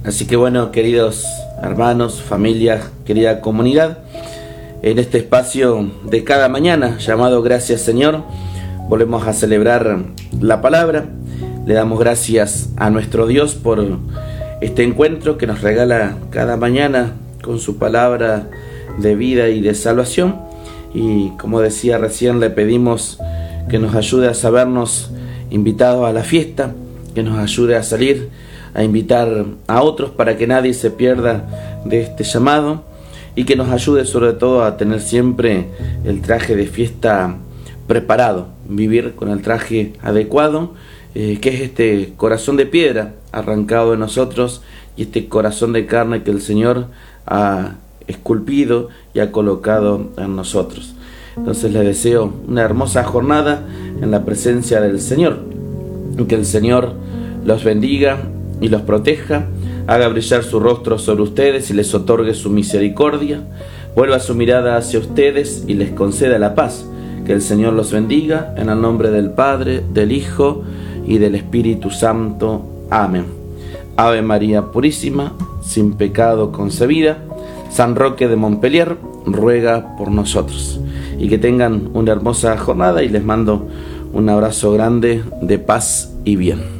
Así que bueno, queridos hermanos, familia, querida comunidad, en este espacio de cada mañana llamado Gracias Señor, volvemos a celebrar la palabra. Le damos gracias a nuestro Dios por este encuentro que nos regala cada mañana con su palabra de vida y de salvación. Y como decía recién, le pedimos que nos ayude a sabernos invitados a la fiesta, que nos ayude a salir a invitar a otros para que nadie se pierda de este llamado, y que nos ayude sobre todo a tener siempre el traje de fiesta preparado, vivir con el traje adecuado, que es este corazón de piedra arrancado de nosotros y este corazón de carne que el Señor ha esculpido y ha colocado en nosotros. Entonces les deseo una hermosa jornada en la presencia del Señor, y que el Señor los bendiga y los proteja, haga brillar su rostro sobre ustedes y les otorgue su misericordia, vuelva su mirada hacia ustedes y les conceda la paz. Que el Señor los bendiga, en el nombre del Padre, del Hijo y del Espíritu Santo. Amén. Ave María Purísima, sin pecado concebida, San Roque de Montpellier, ruega por nosotros. Y que tengan una hermosa jornada, y les mando un abrazo grande de paz y bien.